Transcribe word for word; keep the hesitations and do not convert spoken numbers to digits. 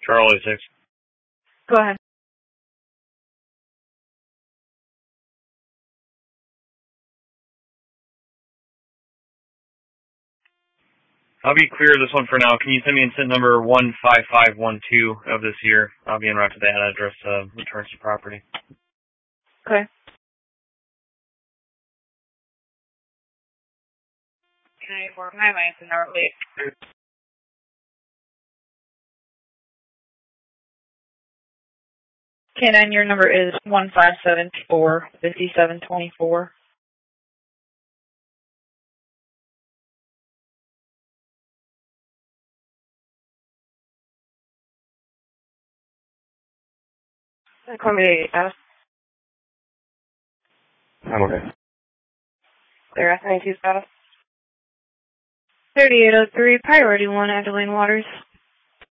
Charlie six. Go ahead. I'll be clear this one for now. Can you send me incident number one five five one two of this year? I'll be en route to that address, uh, returns to property. Okay. ninety-four Highway, it's an hour late. K nine, your number is one five seven four five seven two four. Call me uh, I'm okay. They're asking two status. thirty-eight oh three, priority one, Adeline Waters.